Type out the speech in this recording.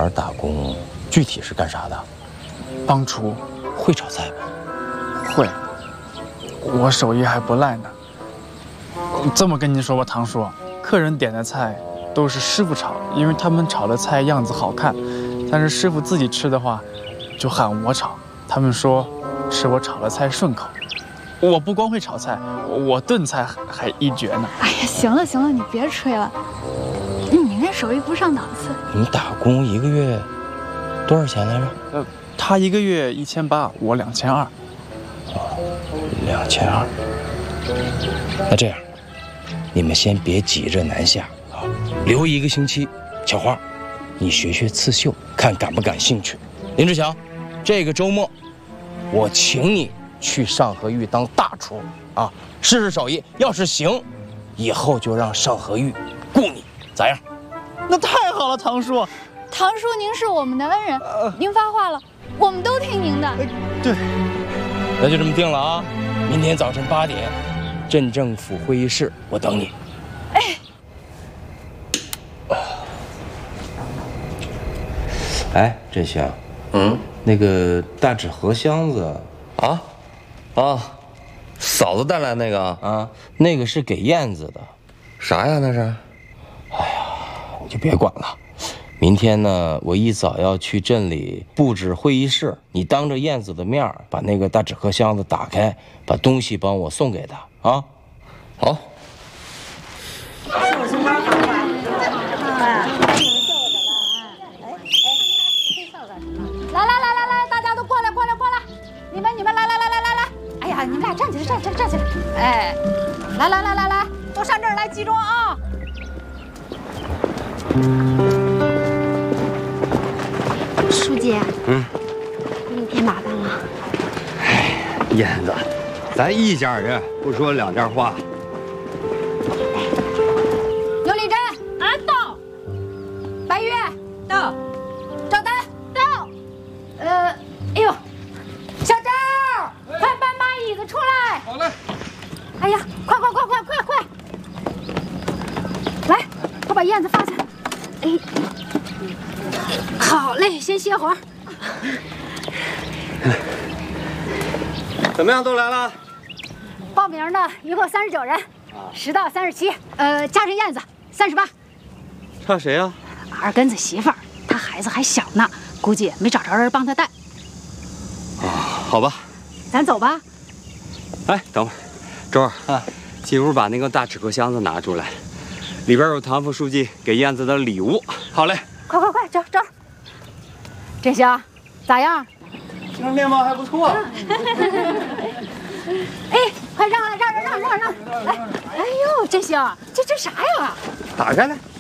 儿打工，具体是干啥的？ 帮厨。 会炒菜吗？ 会，我手艺还不赖呢。这么跟您说吧，堂叔，客人点的菜都是师傅炒，因为他们炒的菜样子好看。但是师傅自己吃的话，就喊我炒。他们说是我炒的菜顺口。我不光会炒菜，我炖菜还一绝呢。 哎呀，行了行了，你别吹了，你那手艺不上档次。 你打工1个月多少钱来着？ 他1个月1800，我2200。 2200。那这样，你们先别急着南下啊，留1个星期。小花，你学学刺绣，看感不感兴趣。林志强，这个周末我请你去上河峪当大厨啊，试试手艺。要是行，以后就让上河峪雇你，咋样？ 那太好了，堂叔。 堂叔，您是我们的恩人，您发话了，我们都听您的。 对， 那就这么定了啊！明天早晨8点，镇政府会议室，我等你。哎，振兴，那个大纸盒箱子啊，嫂子带来那个啊，那个是给燕子的。 啥呀？那是？ 哎呀，你就别管了。明天呢，我一早要去镇里布置会议室，你当着燕子的面把那个大纸盒箱子打开，把东西帮我送给她啊。 好。 来，大家都过来！你们来！哎呀，你们俩站起来！哎，来，都上这儿来集中啊！ 书记，你添麻烦了。 哎，燕子，咱一家人不说两家话。 刘丽珍啊，到；白月到；赵丹到。哎呦，小赵，快搬把椅子出来！ 好嘞。 哎呀，快！来，快把燕子放下。哎，好嘞，先歇会儿。 怎么样，都来了？ 报名的一共39人，10到37，加上燕子38。 差谁呀？ 二根子媳妇儿，她孩子还小呢，估计没找着人帮她带。 好吧， 咱走吧。 哎，等会儿，周儿啊，进屋把那个大纸壳箱子拿出来，里边有唐副书记给燕子的礼物。好嘞， 快，走。振兴，咋样？ 今儿面貌还不错。 哎，快让！来，哎呦，振兴，这啥呀？ 打开来。